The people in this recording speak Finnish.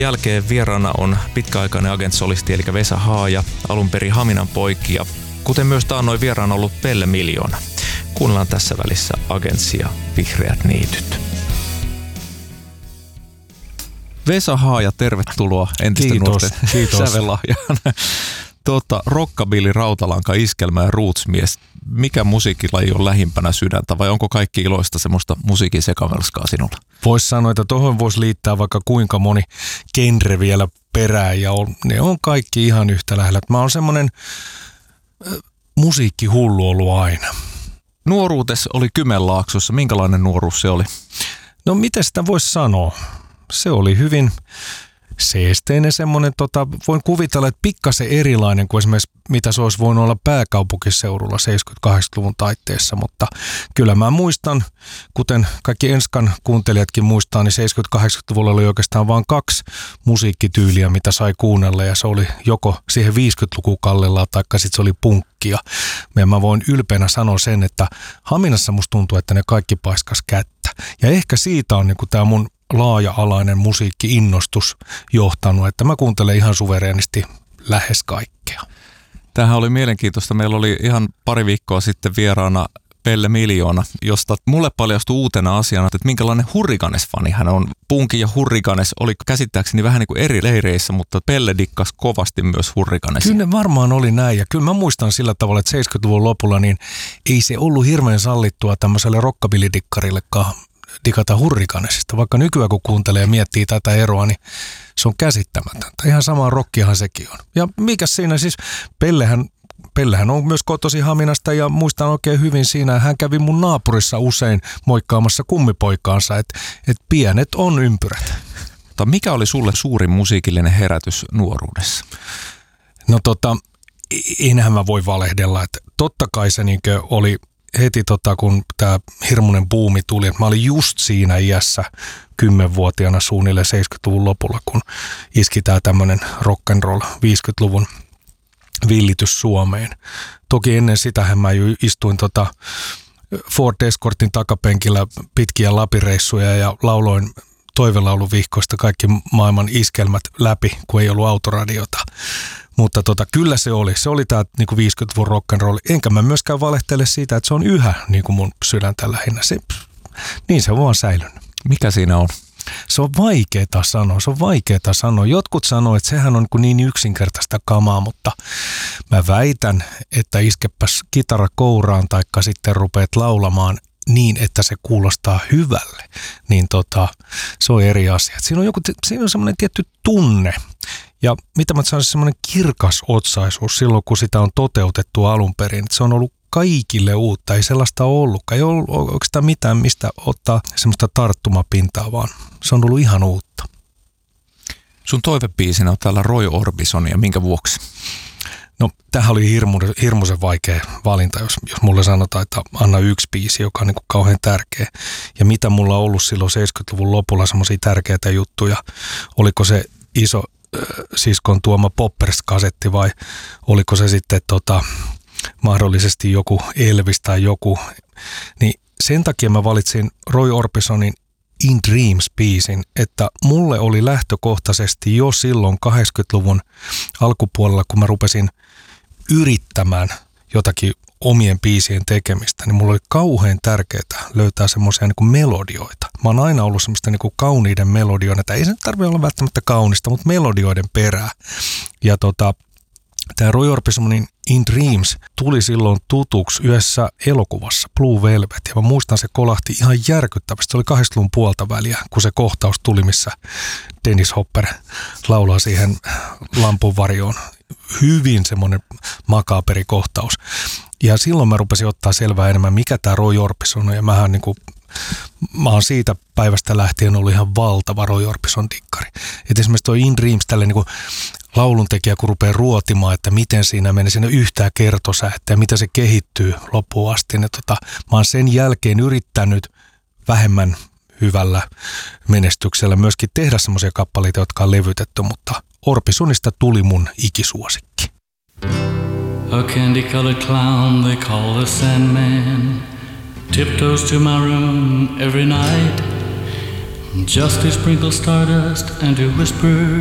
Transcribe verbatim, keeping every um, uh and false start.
Jälkeen vieraana on pitkäaikainen agentsolisti eli Vesa Haaja, alun perin Haminan poikia, kuten myös taannoin vieraana ollut Pelle Miljoona. Kuunnellaan tässä välissä Agentsia Vihreät niityt. Vesa Haaja, tervetuloa entisten nuorten sävelahjaan. Tuota, rockabilly, rautalanka, iskelmä ja rootsmies. Mikä musiikkilaji on lähimpänä sydäntä vai onko kaikki iloista semmoista musiikin sekamelskaa sinulla? Voisi sanoa, että tuohon voisi liittää vaikka kuinka moni genre vielä perään ja on, ne on kaikki ihan yhtä lähellä. Mä oon semmoinen äh, musiikkihullu ollut aina. Nuoruutes oli Kymenlaaksossa. Minkälainen nuoruus se oli? No miten sitä voisi sanoa? Se oli hyvin seesteinen semmoinen, tota, voin kuvitella, että pikkasen erilainen kuin esimerkiksi mitä se olisi voinut olla pääkaupunkiseudulla seitsemänkymmentä-kahdeksankymmentäluvun taitteessa, mutta kyllä mä muistan, kuten kaikki Enskan kuuntelijatkin muistaa, niin seitsemänkymmentä-kahdeksankymmentäluvulla oli oikeastaan vain kaksi musiikkityyliä, mitä sai kuunnella ja se oli joko siihen viisikymmentäluku kallellaan taikka sitten se oli punkkia. Ja mä voin ylpeänä sanoa sen, että Haminassa musta tuntuu, että ne kaikki paiskas kättä ja ehkä siitä on niinku tää mun laaja-alainen musiikki-innostus johtanut, että mä kuuntelen ihan suvereenisti lähes kaikkea. Tämähän oli mielenkiintoista. Meillä oli ihan pari viikkoa sitten vieraana Pelle Miljoona, josta mulle paljastui uutena asiana, että minkälainen Hurricanes-fani hän on. Punki ja Hurricanes oli käsittääkseni vähän niin kuin eri leireissä, mutta Pelle dikkas kovasti myös Hurricanesia. Kyllä ne varmaan oli näin ja kyllä mä muistan sillä tavalla, että seitsemänkymmentäluvun lopulla niin ei se ollut hirveän sallittua tämmöiselle rockabilly-dikkarillekaan digata Hurricanesista. Vaikka nykyään kun kuuntelee ja miettii tätä eroa, niin se on käsittämätöntä. Ihan samaa rockiahan sekin on. Ja mikä siinä siis, Pellehän, Pellehän on myös kotosi Haminasta ja muistan oikein hyvin siinä, hän kävi mun naapurissa usein moikkaamassa kummipoikaansa, että et pienet on ympyrät. Mikä oli sulle suurin musiikillinen herätys nuoruudessa? No tota, enhän mä voi valehdella, että totta kai se niinkö oli heti tota, kun tämä hirmuinen buumi tuli, että mä olin just siinä iässä kymmenvuotiaana suunnilleen seitsemänkymmentäluvun lopulla, kun iski tämä tämmöinen rock'n'roll viisikymmentäluvun villitys Suomeen. Toki ennen sitähän mä istuin tota Ford Escortin takapenkillä pitkiä lapireissuja ja lauloin toivelauluvihkoista kaikki maailman iskelmät läpi, kun ei ollut autoradiota. Mutta tota, kyllä se oli. Se oli tämä niinku viisikymmentäluvun rock'n'roll. Enkä mä myöskään valehtele siitä, että se on yhä niinku mun sydäntä lähinnä. Se, niin se on vaan säilynyt. Mikä siinä on? Se on vaikeeta sanoa. Se on vaikeeta sanoa. Jotkut sanoo, että sehän on niin yksinkertaista kamaa, mutta mä väitän, että iskepäs kitara kouraan taikka sitten rupeat laulamaan niin, että se kuulostaa hyvälle, niin tota, se on eri asia. Siinä on, joku, siinä on semmoinen tietty tunne ja mitä mä sanoisin, semmoinen kirkas otsaisuus silloin, kun sitä on toteutettu alun perin. Se on ollut kaikille uutta, ei sellaista ole ollutkaan. Ei ollut oikeastaan mitään, mistä ottaa semmoista tarttumapintaa, vaan se on ollut ihan uutta. Sun toivebiisinä on täällä Roy Orbison ja minkä vuoksi? No, tämähän oli hirmu, hirmuisen vaikea valinta, jos, jos mulle sanotaan, että anna yksi biisi, joka on niin kuin kauhean tärkeä. Ja mitä mulla on ollut silloin seitsemänkymmentäluvun lopulla semmoisia tärkeitä juttuja. Oliko se iso äh, siskon tuoma Poppers-kasetti vai oliko se sitten tota, mahdollisesti joku Elvis tai joku. Niin sen takia mä valitsin Roy Orbisonin In Dreams-biisin, että mulle oli lähtökohtaisesti jo silloin kahdeksankymmentäluvun alkupuolella, kun mä rupesin yrittämään jotakin omien biisien tekemistä, niin mulla oli kauhean tärkeää löytää semmoisia niin kuin melodioita. Mä oon aina ollut semmoista niin kuin kauniiden melodioita. Ei se tarvitse olla välttämättä kaunista, mutta melodioiden perää. Ja tota, tämä Roy Orbisonin In Dreams tuli silloin tutuksi yhdessä elokuvassa Blue Velvet, ja mä muistan, se kolahti ihan järkyttävästi. Se oli kahdeksankymmentäluvun puolta väliä, kun se kohtaus tuli, missä Dennis Hopper laulaa siihen lampunvarjoon. Hyvin semmoinen makaaperi kohtaus. Ja silloin mä rupesin ottaa selvää enemmän, mikä tämä Roy Orbison on, ja mähän niin kuin, mä oon siitä päivästä lähtien ollut ihan valtava Roy Orbison dikkari. Et esimerkiksi toi In Dreams, tälle niin kuin lauluntekijä, kun rupeaa ruotimaan, että miten siinä menee, siinä yhtään kertosäettä ja miten se kehittyy loppuun asti. Ja tota, mä oon sen jälkeen yrittänyt vähemmän hyvällä menestyksellä myöskin tehdä semmoisia kappaleita, jotka on levytetty, mutta Orbisonista tuli mun ikisuosikki. A candy-colored clown they call the Sandman tiptoes to my room every night. Just to sprinkle stardust and to whisper